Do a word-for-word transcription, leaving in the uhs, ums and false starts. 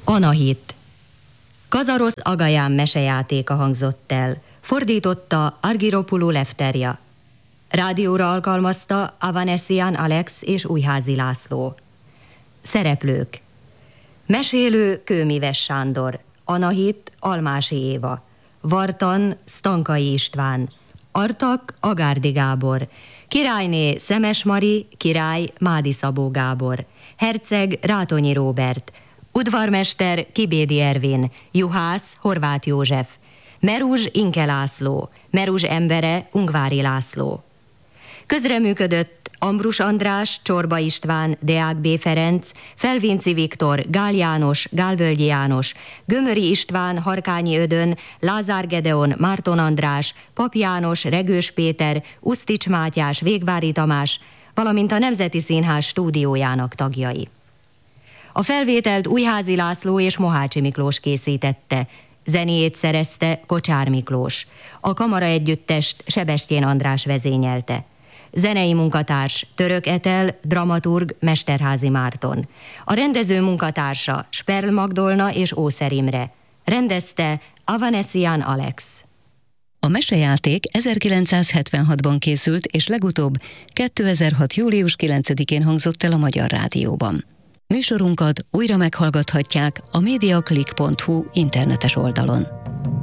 Anahit. Kazarosz Agaján mesejátéka hangzott el. Fordította Argyropoulos Lefterja. Rádióra alkalmazta Avanesian Alex és Újházi László. Szereplők: mesélő Kőmíves Sándor, Anahit Almási Éva, Vartan Stankai István, Artak Agárdi Gábor, királyné Szemes Mari, király Mádi Szabó Gábor, herceg Rátonyi Róbert, udvarmester Kibédi Ervin, juhász Horváth József, meruzs Inke László, meruzs embere Ungvári László. Közreműködött Ambrus András, Csorba István, Deák B. Ferenc, Felvinci Viktor, Gál János, Gálvölgyi János, Gömöri István, Harkányi Ödön, Lázár Gedeon, Márton András, Pap János, Regős Péter, Usztics Mátyás, Végvári Tamás, valamint a Nemzeti Színház stúdiójának tagjai. A felvételt Újházi László és Mohácsi Miklós készítette, zenéjét szerezte Kocsár Miklós, a kamara együttest Sebestyén András vezényelte. Zenei munkatárs Török Etel, dramaturg Mesterházi Márton. A rendező munkatársa Sperl Magdolna és Ószer Imre. Rendezte Avanesian Alex. A mesejáték ezerkilencszázhetvenhatban készült, és legutóbb kétezer-hat. július kilencedikén hangzott el a Magyar Rádióban. Műsorunkat újra meghallgathatják a mediaclick pont hu internetes oldalon.